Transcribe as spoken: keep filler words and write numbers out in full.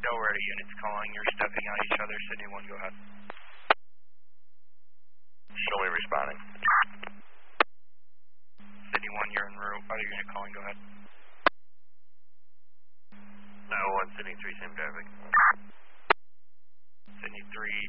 show where the unit's calling. You're stepping on each other. Sydney one, go ahead. Show me responding. Sydney one, you're en route. Other unit calling, go ahead. nine one one, Sydney three, same traffic. Sydney three,